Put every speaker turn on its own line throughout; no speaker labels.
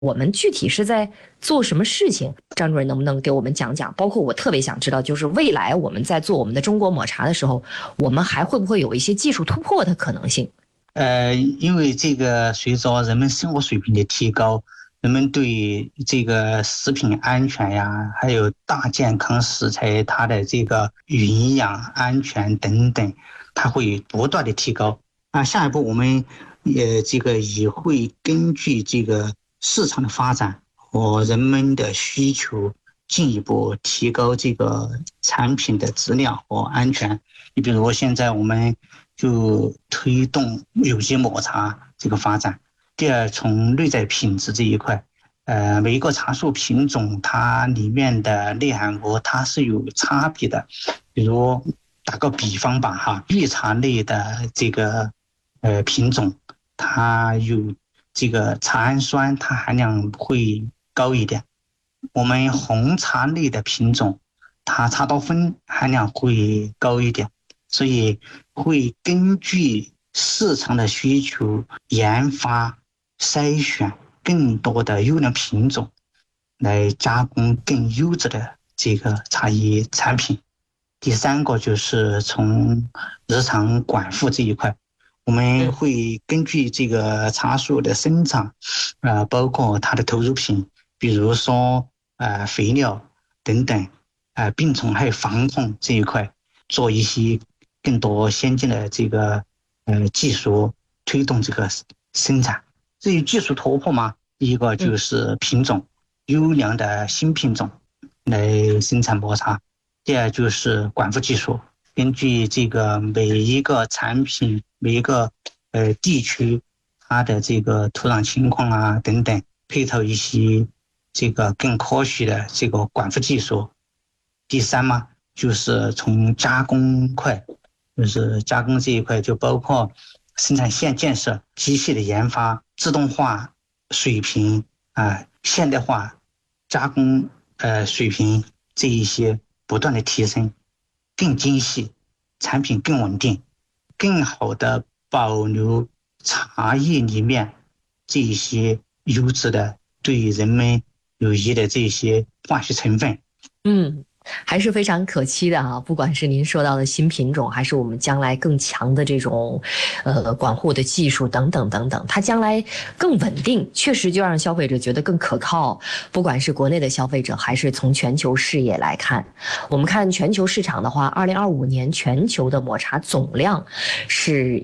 我们具体是在做什么事情？张主任能不能给我们讲讲？包括我特别想知道，就是未来我们在做我们的中国抹茶的时候，我们还会不会有一些技术突破的可能性？
因为这个随着人们生活水平的提高，人们对这个食品安全呀，还有大健康食材它的这个营养安全等等，它会不断的提高。下一步我们也会根据这个市场的发展和人们的需求，进一步提高这个产品的质量和安全。你比如现在我们就推动有机抹茶这个发展。第二，从内在品质这一块，每一个茶树品种它里面的内含物它是有差别的。比如打个比方吧哈，绿茶类的这个品种，它有这个茶氨酸，它含量会高一点。我们红茶类的品种，它茶多酚含量会高一点。所以会根据市场的需求研发筛选更多的优良品种，来加工更优质的这个茶叶产品。第三个就是从日常管护这一块，我们会根据这个茶树的生长，包括它的投入品，比如说肥料等等，病虫害防控这一块，做一些更多先进的这个技术，推动这个生产。至于技术突破嘛，第一个就是品种，优良的新品种来生产抹茶。第二就是管护技术，根据这个每一个产品、每一个地区它的这个土壤情况啊等等，配套一些这个更科学的这个管护技术。第三嘛，就是从加工块，就是加工这一块，就包括生产线建设、机械的研发、自动化水平现代化加工水平这一些不断的提升，更精细，产品更稳定，更好的保留茶叶里面这一些优质的对人们有益的这些化学成分。
还是非常可期的啊！不管是您说到的新品种，还是我们将来更强的这种，管护的技术等等等等，它将来更稳定，确实就让消费者觉得更可靠。不管是国内的消费者，还是从全球视野来看，我们看全球市场的话，2025年全球的抹茶总量是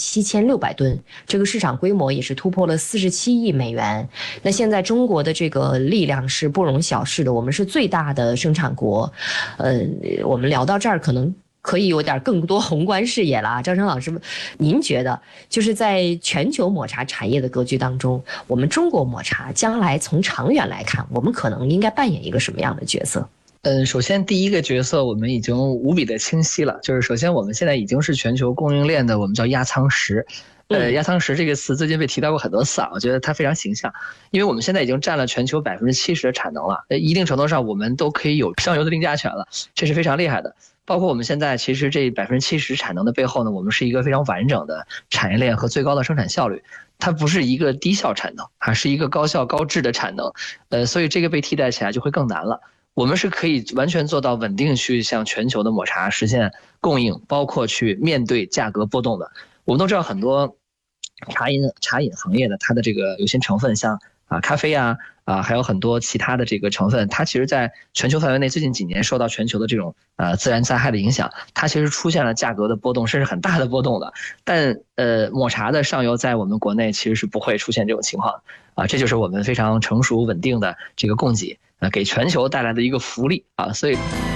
17600吨，这个市场规模也是突破了47亿美元。那现在中国的这个力量是不容小视的，我们是最大的生产国。我们聊到这儿，可能可以有点更多宏观视野了。张生老师，您觉得就是在全球抹茶产业的格局当中，我们中国抹茶将来从长远来看，我们可能应该扮演一个什么样的角色？
首先第一个角色我们已经无比的清晰了，就是首先我们现在已经是全球供应链的我们叫压舱石。压舱石这个词最近被提到过很多次啊，我觉得它非常形象，因为我们现在已经占了全球70%的产能了，一定程度上我们都可以有上游的定价权了，这是非常厉害的。包括我们现在其实这70%产能的背后呢，我们是一个非常完整的产业链和最高的生产效率，它不是一个低效产能，还是一个高效高质的产能，所以这个被替代起来就会更难了。我们是可以完全做到稳定去向全球的抹茶实现供应，包括去面对价格波动的。我们都知道很多茶饮行业的它的这个有些成分像咖啡还有很多其他的这个成分，它其实在全球范围内最近几年受到全球的这种自然灾害的影响，它其实出现了价格的波动，甚至很大的波动的。但抹茶的上游在我们国内其实是不会出现这种情况这就是我们非常成熟稳定的这个供给给全球带来的一个福利所以